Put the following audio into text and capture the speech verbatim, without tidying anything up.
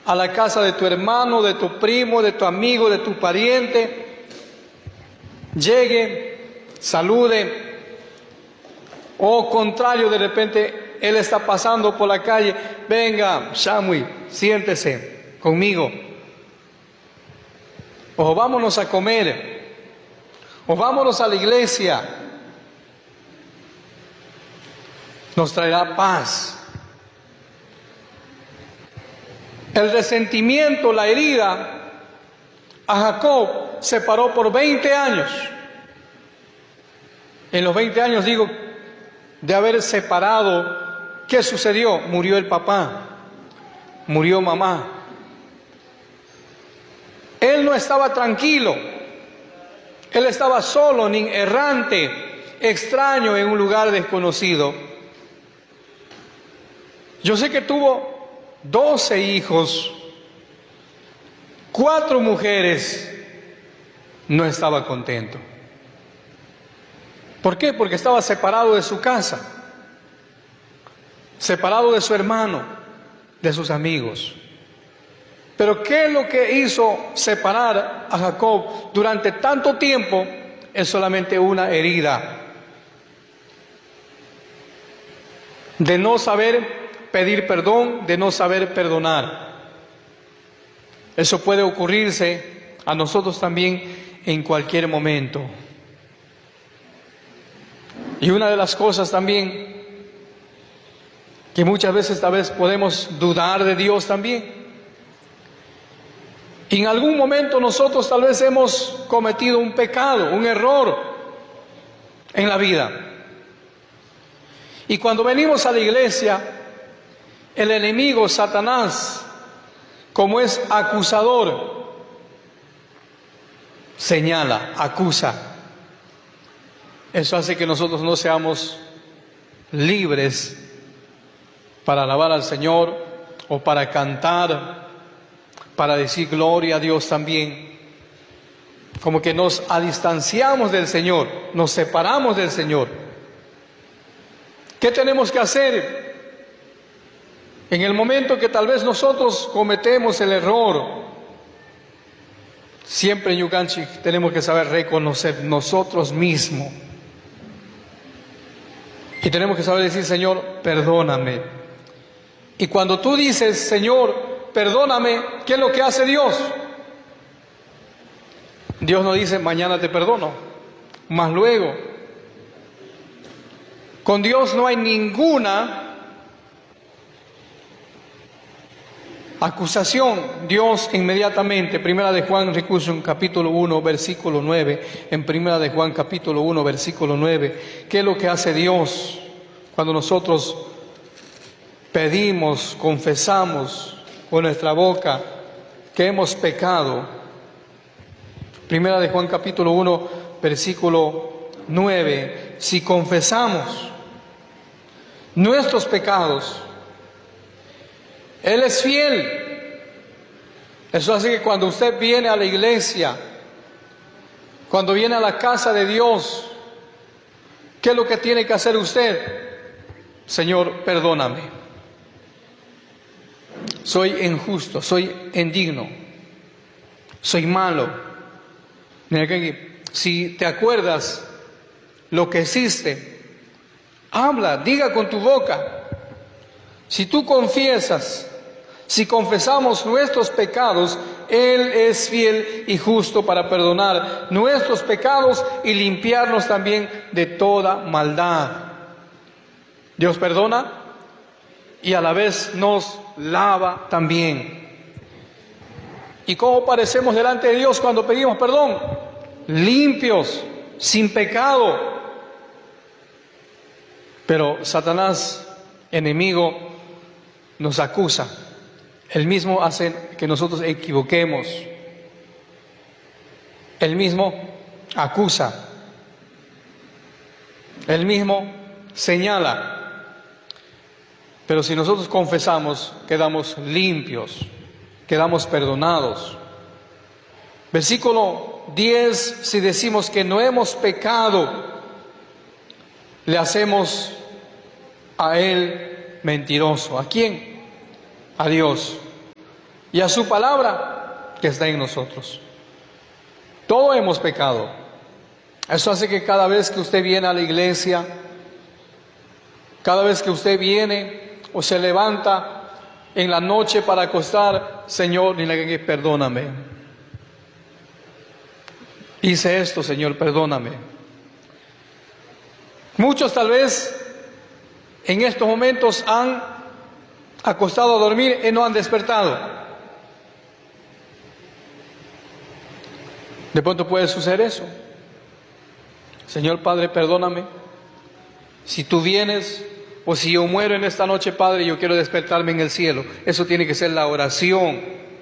a la casa de tu hermano, de tu primo, de tu amigo, de tu pariente, llegue, salude, o contrario, de repente él está pasando por la calle, venga, Shamui, siéntese conmigo, o vámonos a comer, o vámonos a la iglesia, nos traerá paz. El resentimiento, la herida, a Jacob separó por veinte años. En los veinte años, digo, de haber separado, ¿qué sucedió? Murió el papá, murió mamá. Él no estaba tranquilo, él estaba solo, ni errante, extraño en un lugar desconocido. Yo sé que tuvo doce hijos, cuatro mujeres, no estaba contento. ¿Por qué? Porque estaba separado de su casa, separado de su hermano, de sus amigos. Pero ¿qué es lo que hizo separar a Jacob durante tanto tiempo? Es solamente una herida de no saber pedir perdón, de no saber perdonar. Eso puede ocurrirse a nosotros también en cualquier momento. Y una de las cosas también que muchas veces tal vez podemos dudar de Dios también. En algún momento nosotros tal vez hemos cometido un pecado, un error en la vida. Y cuando venimos a la iglesia, el enemigo, Satanás, como es acusador, señala, acusa. Eso hace que nosotros no seamos libres para alabar al Señor o para cantar, para decir gloria a Dios también. Como que nos distanciamos del Señor, nos separamos del Señor. ¿Qué tenemos que hacer? En el momento que tal vez nosotros cometemos el error, siempre en Yucanchi tenemos que saber reconocer nosotros mismos. Y tenemos que saber decir, Señor, perdóname. Y cuando tú dices, Señor, perdóname, ¿qué es lo que hace Dios? Dios no dice, mañana te perdono, más luego. Con Dios no hay ninguna acusación. Dios inmediatamente, Primera de Juan, recurso en capítulo uno, versículo nueve, en Primera de Juan, capítulo uno, versículo nueve, ¿qué es lo que hace Dios cuando nosotros pedimos, confesamos con nuestra boca que hemos pecado? Primera de Juan, capítulo uno, versículo nueve, si confesamos nuestros pecados, Él es fiel. Eso hace que cuando usted viene a la iglesia, cuando viene a la casa de Dios, ¿qué es lo que tiene que hacer usted? Señor, perdóname. Soy injusto, soy indigno, soy malo. Mira que si te acuerdas lo que hiciste, habla, diga con tu boca. Si tú confiesas, si confesamos nuestros pecados, Él es fiel y justo para perdonar nuestros pecados y limpiarnos también de toda maldad. Dios perdona y a la vez nos lava también. ¿Y cómo parecemos delante de Dios cuando pedimos perdón? Limpios, sin pecado. Pero Satanás, enemigo, nos acusa. Él mismo hace que nosotros equivoquemos. Él mismo acusa. Él mismo señala. Pero si nosotros confesamos, quedamos limpios, quedamos perdonados. Versículo diez, si decimos que no hemos pecado, le hacemos a Él mentiroso. ¿A quién? A Dios. y a su palabra que está en nosotros. Todos hemos pecado. Eso hace que cada vez que usted viene a la iglesia, cada vez que usted viene o se levanta en la noche para acostar, Señor, dile que perdóname. Hice esto, Señor, perdóname. Muchos tal vez en estos momentos han acostado a dormir y no han despertado. De pronto puede suceder eso. Señor Padre, perdóname. Si tú vienes o si yo muero en esta noche, Padre, yo quiero despertarme en el cielo. Eso tiene que ser la oración